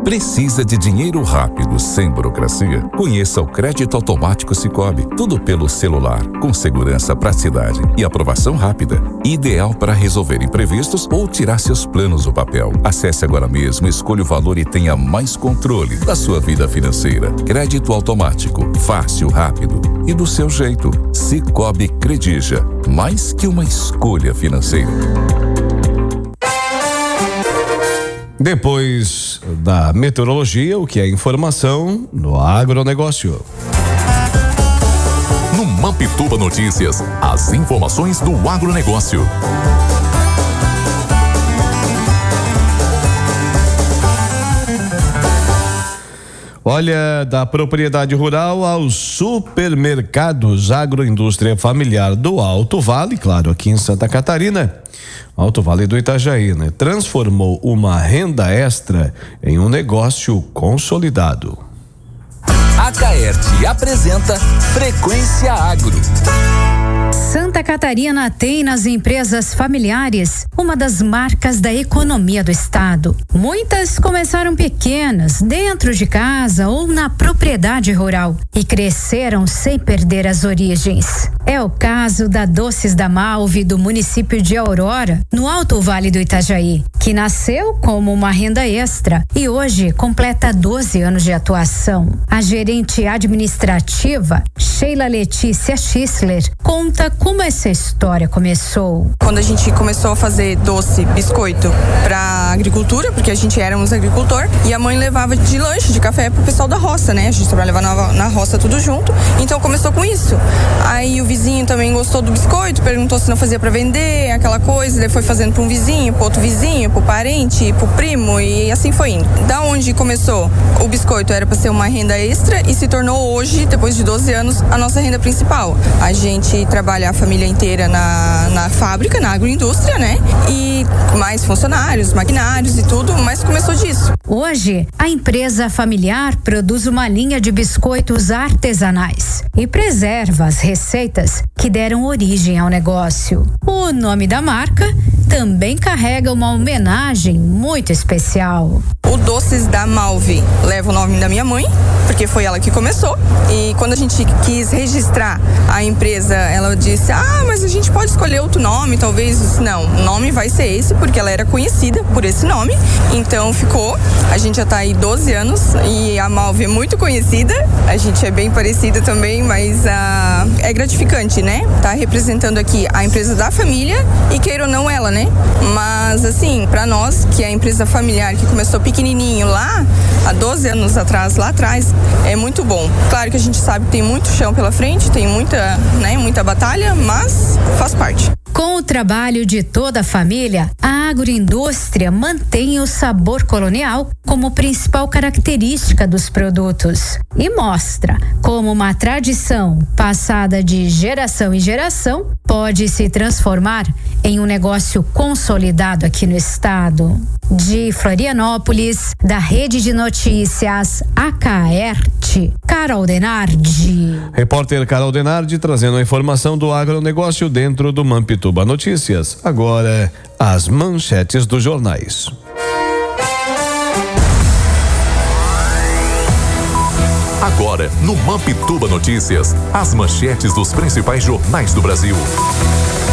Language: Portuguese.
Precisa de dinheiro rápido, sem burocracia? Conheça o Crédito Automático Sicoob. Tudo pelo celular, com segurança, praticidade e aprovação rápida. Ideal para resolver imprevistos ou tirar seus planos do papel. Acesse agora mesmo, escolha o valor e tenha mais controle da sua vida financeira. Crédito automático, fácil, rápido e do seu jeito. Sicoob Credija, mais que uma escolha financeira. Depois da meteorologia, o que é informação no agronegócio. No Mampituba Notícias, as informações do agronegócio. Olha, da propriedade rural aos supermercados, agroindústria familiar do Alto Vale, claro, aqui em Santa Catarina, Alto Vale do Itajaí, né? Transformou uma renda extra em um negócio consolidado. A Caerte apresenta Frequência Agro. Santa Catarina tem nas empresas familiares uma das marcas da economia do estado. Muitas começaram pequenas, dentro de casa ou na propriedade rural e cresceram sem perder as origens. É o caso da Doces da Malve do município de Aurora, no Alto Vale do Itajaí, que nasceu como uma renda extra e hoje completa 12 anos de atuação. A gerente administrativa, Sheila Letícia Schisler, conta como essa história começou. Quando a gente começou a fazer doce, biscoito para agricultura, porque a gente éramos agricultor, e a mãe levava de lanche, de café pro pessoal da roça, né? A gente trabalhava na roça tudo junto, então começou com isso. Aí o vizinho também gostou do biscoito, perguntou se não fazia para vender, aquela coisa, daí foi fazendo para um vizinho, pro outro vizinho, pro parente, pro primo, e assim foi indo. Da onde começou? O biscoito era para ser uma renda extra e se tornou hoje, depois de 12 anos, a nossa renda principal. A gente trabalha a família inteira na fábrica, na agroindústria, né? E mais funcionários, maquinários e tudo, mas começou disso. Hoje, a empresa familiar produz uma linha de biscoitos artesanais e preserva as receitas que deram origem ao negócio. O nome da marca também carrega uma homenagem muito especial. O Doces da Malve leva o nome da minha mãe, porque foi ela que começou. E quando a gente quis registrar a empresa, ela disse: mas a gente pode escolher outro nome, talvez. Não, o nome vai ser esse, porque ela era conhecida por esse nome. Então ficou. A gente já tá aí 12 anos e a Malve é muito conhecida. A gente é bem parecida também, mas é gratificante, né? Tá representando aqui a empresa da família e queira ou não ela, né? Mas assim, pra nós, que é a empresa familiar que começou pequenininho lá, há 12 anos atrás, lá atrás, é muito bom. Claro que a gente sabe que tem muito chão pela frente, tem muita batalha, mas faz parte. Com o trabalho de toda a família, a agroindústria mantém o sabor colonial como principal característica dos produtos e mostra como uma tradição passada de geração em geração pode se transformar em um negócio consolidado aqui no estado. De Florianópolis, da Rede de Notícias, a Caerte, Carol Denardi. Repórter Carol Denardi trazendo a informação do agronegócio dentro do Mampituba Notícias. Agora, as manchetes dos jornais. Agora, no Mampituba Notícias, as manchetes dos principais jornais do Brasil.